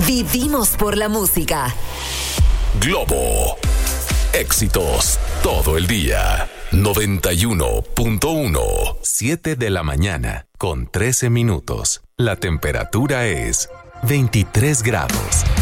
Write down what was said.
Vivimos por la música. Globo. Éxitos todo el día. 91.1. 7 de la mañana con 13 minutos. La temperatura es 23 grados.